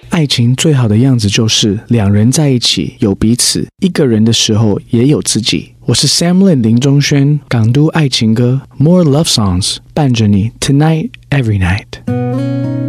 爱情最好的样子就是两人在一起有彼此，一个人的时候也有自己。我是 Sam Lin 林中轩，港都爱情歌 More Love Songs 伴着你 Tonight Every Night。